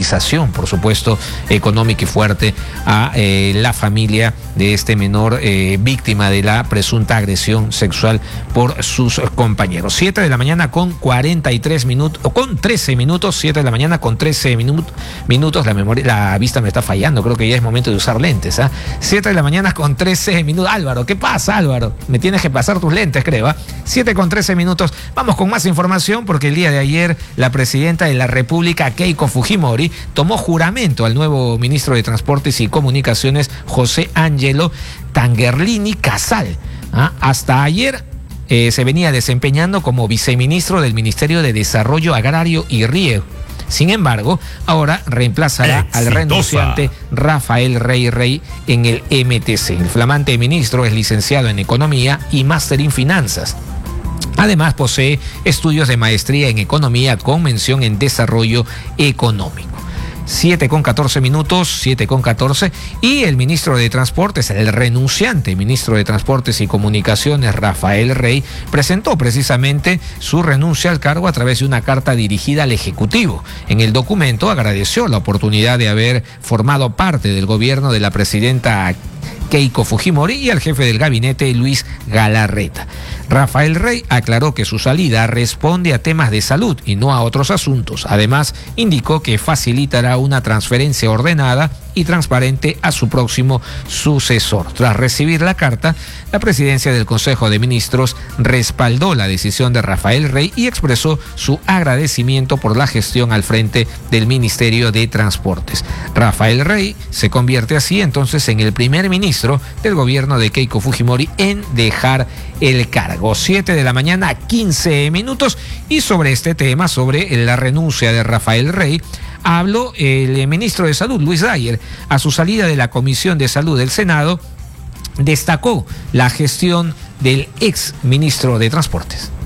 compensación, por supuesto, económica y fuerte a la familia de este menor víctima de la presunta agresión sexual por sus compañeros. 7 de la mañana con 43 minutos, o con 13 minutos, 7 de la mañana con 13 minutos, la vista me está fallando, creo que ya es momento de usar lentes, 7 de la mañana con 13 minutos. Álvaro, ¿qué pasa, Álvaro? Me tienes que pasar tus lentes, creo, 7 con 13 minutos. Vamos con más información porque el día de ayer la presidenta de la República, Keiko Fujimori, tomó juramento al nuevo ministro de Transportes y Comunicaciones, José Ángelo Tangerlini Casal. Hasta ayer se venía desempeñando como viceministro del Ministerio de Desarrollo Agrario y Riego. Sin embargo, ahora reemplazará al renunciante Rafael Rey en el MTC. El flamante ministro es licenciado en Economía y máster en Finanzas. Además, posee estudios de maestría en Economía con mención en Desarrollo Económico. 7 con 14 minutos, 7 con 14. Y el ministro de Transportes, el renunciante ministro de Transportes y Comunicaciones, Rafael Rey, presentó precisamente su renuncia al cargo a través de una carta dirigida al Ejecutivo. En el documento agradeció la oportunidad de haber formado parte del gobierno de la presidenta Keiko Fujimori y al jefe del gabinete, Luis Galarreta. Rafael Rey aclaró que su salida responde a temas de salud y no a otros asuntos. Además, indicó que facilitará una transferencia ordenada y transparente a su próximo sucesor. Tras recibir la carta, la presidencia del Consejo de Ministros respaldó la decisión de Rafael Rey y expresó su agradecimiento por la gestión al frente del Ministerio de Transportes. Rafael Rey se convierte así entonces en el primer ministro del gobierno de Keiko Fujimori en dejar el cargo. 7 de la mañana, 15 minutos. Y sobre este tema, sobre la renuncia de Rafael Rey, habló el ministro de Salud, Luis Dyer. A su salida de la Comisión de Salud del Senado, destacó la gestión del ex ministro de Transportes.